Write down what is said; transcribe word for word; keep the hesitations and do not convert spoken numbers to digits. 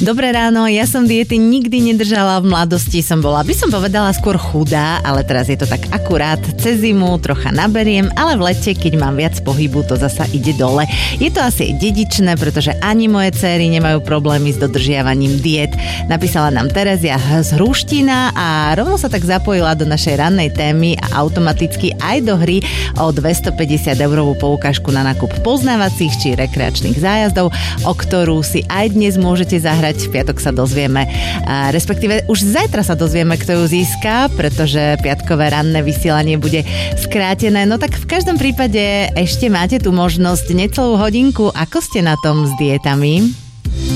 Dobré ráno, ja som diety nikdy nedržala v mladosti, som bola, by som povedala, skôr chudá, ale teraz je to tak akurát, cez zimu trocha naberiem, ale v lete, keď mám viac pohybu, to zasa ide dole. Je to asi dedičné, pretože ani moje céry nemajú problémy s dodržiavaním diet. Napísala nám Terezia z Hruština a rovno sa tak zapojila do našej rannej témy a automaticky aj do hry o dvestopäťdesiat eurovú poukážku na nákup poznávacích či rekreačných zájazdov, o ktorú si aj dnes môžete zahrať. V piatok sa dozvieme, a respektíve už zajtra sa dozvieme, kto ju získa, pretože piatkové ranné vysielanie bude skrátené. No tak v každom prípade ešte máte tu možnosť necelú hodinku. Ako ste na tom s dietami?